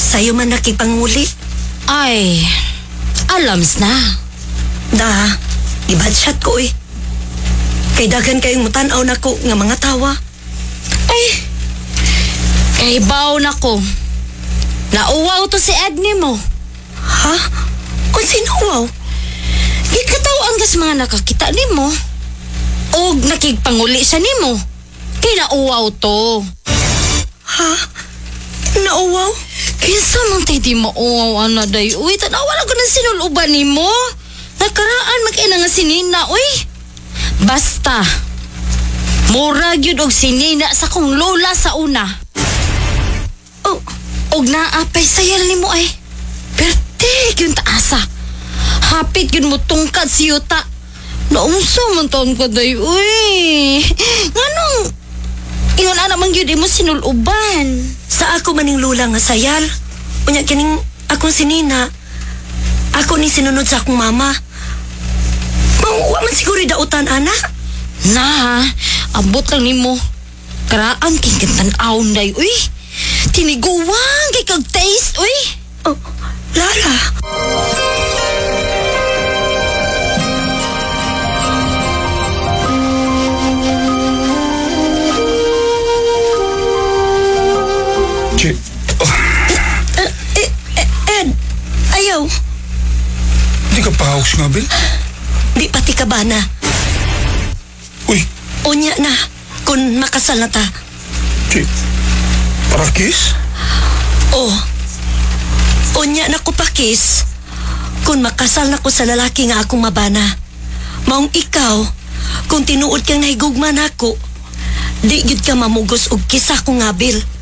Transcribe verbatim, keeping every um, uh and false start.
Sayo man nakipanguli. Ay, alams na. Da, ibad shot ko eh. Kay dagan kayong mutanaw na ko nga mga tawa. Ay, kaibaw na ko. Nauwaw to si Edni mo. Ha? Kung sino wow? Gikatawan ka sa mga nakakita ni mo. O nakigpanguli sa ni mo. Kay nauwaw to. Ha? Nauwaw? Kinsa man tayo di mauwaw, ana day. Uy, tanawa lang ko ng sinuluban ni mo. Nakaraan mag-ina nga sinina, uy. Basta, murag yun og sinina sa kong lola sa una. Oh, Og naapay sayal ni mo ay. Pertik yun taasa. Hapit yun mo tungkad si Yuta. Naunsa man taon ko day, uy. Nganong, ingon ana man yun mo sinuluban. sa ako maning lula nga sayal. Unya kining akong sinina. Ako ni sinunod sa akong mama. Mauwa man siguro dautan, ana. Na, abot lang ni mo. Karaan king kantan-aon day, uy. Tiniguwang kay kag taste, uy. Oh, Lara. Che, Eh, eh, eh, Ed, ayaw. di ka pahaws nga, Bel? Di pati ka ba na? Uy, Unya na, kung makasal na ta. Che, para kiss? Oh, unya na ko pa, kiss. Kung makasal na ko sa lalaki nga akong mabana. Maong ikaw, kung tinuod kang nahigugman ako, di yun ka mamugos og kisa ko nga, Bill.